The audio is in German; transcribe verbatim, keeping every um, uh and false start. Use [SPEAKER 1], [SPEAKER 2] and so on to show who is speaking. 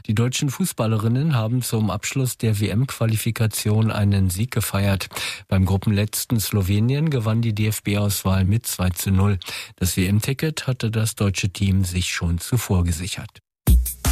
[SPEAKER 1] Die deutschen Fußballerinnen haben zum Abschluss der W M-Qualifikation einen Sieg gefeiert. Beim Gruppenletzten Slowenien gewann die D F B-Auswahl mit zwei zu null. Das W M-Ticket hatte das deutsche Team sich schon zuvor gesichert.